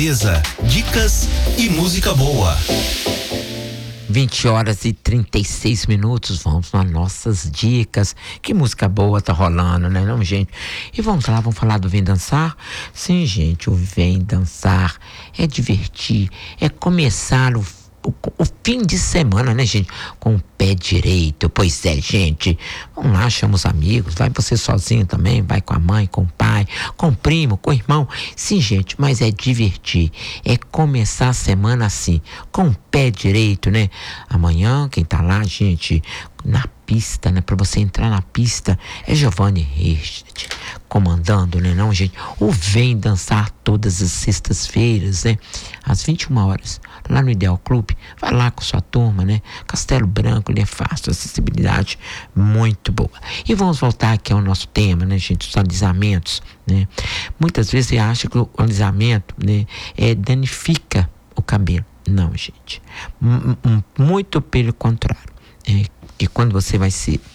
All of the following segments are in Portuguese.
Dicas e música boa. 20h36. Vamos nas nossas dicas. Que música boa tá rolando, né, não, gente? E vamos lá, vamos falar do Vem Dançar? Sim, gente, o Vem Dançar é divertir, é começar o fim de semana, né, gente? Com o pé direito. Pois é, gente. Vamos lá, chama os amigos. Vai você sozinho também. Vai com a mãe, com o pai, com o primo, com o irmão. Sim, gente, mas é divertir. É começar a semana assim, com o pé direito, né? Amanhã, quem tá lá, gente, na pista, né? Pra você entrar na pista, é Giovanni Richard comandando, né, não, gente? O Vem Dançar todas as sextas-feiras, né? Às 21h, lá no Ideal Clube. Vai lá com sua turma, né? Castelo Branco, ele é fácil, acessibilidade muito boa. E vamos voltar aqui ao nosso tema, né, gente? Os alisamentos, né? Muitas vezes você acha que o alisamento, né, danifica o cabelo. Não, gente. Muito pelo contrário. Que quando você vai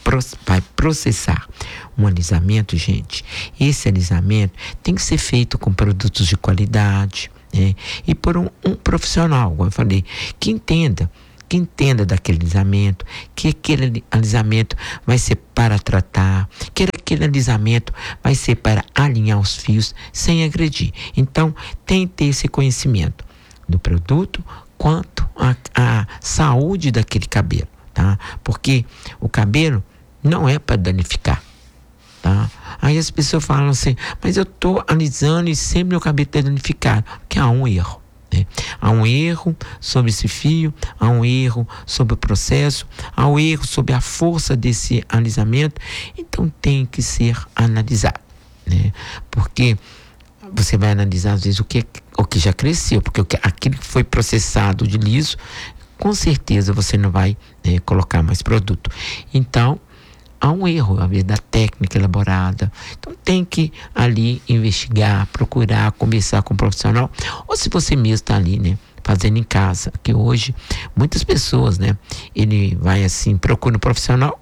processar um alisamento, gente, esse alisamento tem que ser feito com produtos de qualidade, né? E por um profissional, como eu falei, que entenda daquele alisamento, que aquele alisamento vai ser para tratar, que aquele alisamento vai ser para alinhar os fios sem agredir. Então, tem que ter esse conhecimento do produto quanto à saúde daquele cabelo. Tá? Porque o cabelo não é para danificar, tá? Aí as pessoas falam assim, mas eu tô alisando e sempre meu cabelo está danificado, porque há um erro, né? Há um erro sobre esse fio, há um erro sobre o processo, há um erro sobre a força desse alisamento, então tem que ser analisado, né? Porque você vai analisar às vezes o que já cresceu, porque aquilo que foi processado de liso, com certeza você não vai colocar mais produto. Então, há um erro, às vezes, da técnica elaborada. Então, tem que ali investigar, procurar, conversar com o profissional. Ou se você mesmo está ali, né, fazendo em casa. Que hoje, muitas pessoas, né, ele vai assim, procura um profissional,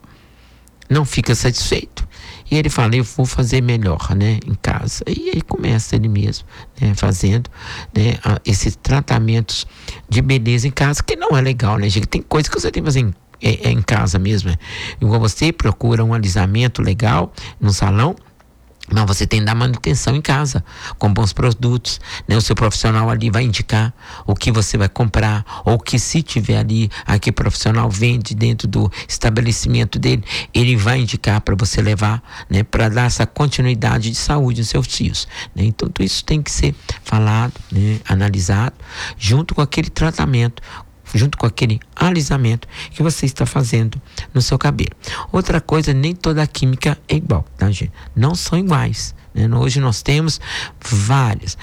não fica satisfeito. E ele fala, eu vou fazer melhor, né, em casa. E aí começa ele mesmo, né, fazendo, né, esses tratamentos de beleza em casa, que não é legal, né, gente? Tem coisa que você tem que fazer em casa mesmo, né? Igual você procura um alisamento legal no salão, mas você tem que dar manutenção em casa, com bons produtos, né? O seu profissional ali vai indicar o que você vai comprar, ou que se tiver ali, aquele profissional vende dentro do estabelecimento dele, ele vai indicar para você levar, né? Para dar essa continuidade de saúde nos seus fios, né? Então tudo isso tem que ser falado, né? Analisado, junto com aquele tratamento, junto com aquele alisamento que você está fazendo no seu cabelo. Outra coisa, nem toda a química é igual, tá, gente? Não são iguais, né? Hoje nós temos vários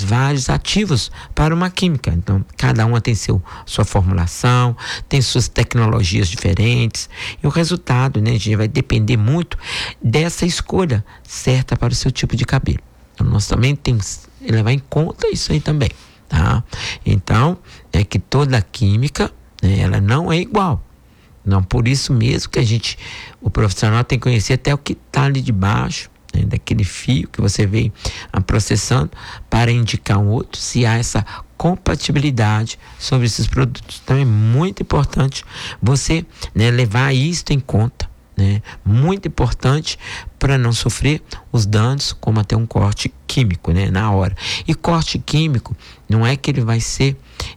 ativos para uma química. Então, cada uma tem sua formulação, tem suas tecnologias diferentes. E o resultado, né, gente, vai depender muito dessa escolha certa para o seu tipo de cabelo. Então, nós também temos que levar em conta isso aí também. Tá? Então, é que toda a química, né, ela não é igual. Não, por isso mesmo que o profissional tem que conhecer até o que está ali debaixo, né, daquele fio que você vem processando, para indicar um outro, se há essa compatibilidade sobre esses produtos. Então, é muito importante você, né, levar isso em conta. Né? Muito importante para não sofrer os danos, como até um corte químico, né? Na hora. E corte químico não é que ele vai ser,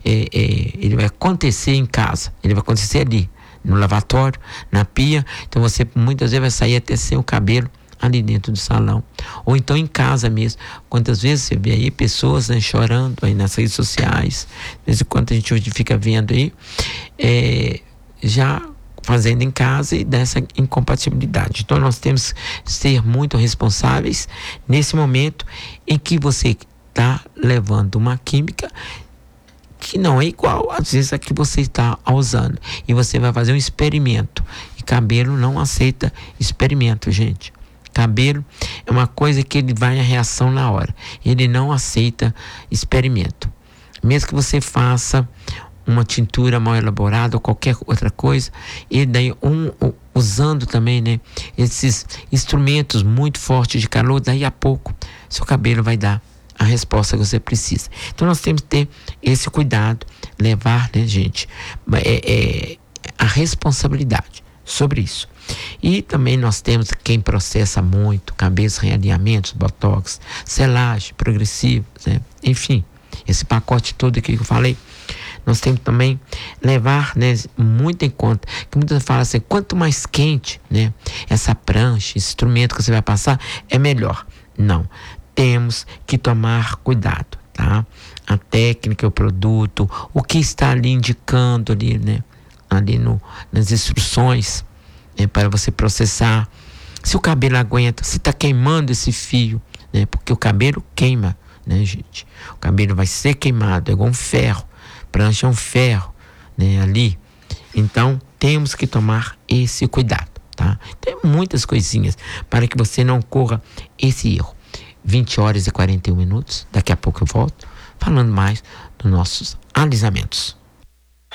ele vai acontecer em casa, ele vai acontecer ali, no lavatório, na pia. Então você muitas vezes vai sair até sem o cabelo ali dentro do salão, ou então em casa mesmo. Quantas vezes você vê aí pessoas, né, chorando aí nas redes sociais, de vez em quando a gente hoje fica vendo aí, já fazendo em casa e dessa incompatibilidade. Então nós temos que ser muito responsáveis nesse momento em que você está levando uma química que não é igual às vezes a que você está usando, e você vai fazer um experimento, e cabelo não aceita experimento, gente. Cabelo é uma coisa que ele vai a reação na hora, ele não aceita experimento. Mesmo que você faça uma tintura mal elaborada ou qualquer outra coisa, e daí usando também, né, esses instrumentos muito fortes de calor, daí a pouco seu cabelo vai dar a resposta que você precisa. Então nós temos que ter esse cuidado, levar, né, gente, a responsabilidade sobre isso. E também nós temos quem processa muito, cabelos, realinhamentos, botox, selagem, progressivo, né? Enfim, esse pacote todo aqui que eu falei, nós temos também levar, né, muito em conta, que muitas vezes falam assim, quanto mais quente, né, essa prancha, esse instrumento que você vai passar, é melhor. Não, temos que tomar cuidado, tá? A técnica, o produto, o que está ali indicando ali, né, ali nas instruções, né, para você processar, se o cabelo aguenta, se está queimando esse fio, né, porque o cabelo queima, né, gente? O cabelo vai ser queimado, é igual um ferro, prancha é um ferro, né, ali. Então, temos que tomar esse cuidado, tá? Tem muitas coisinhas para que você não corra esse erro. 20 horas e 41 minutos, daqui a pouco eu volto, falando mais dos nossos alisamentos.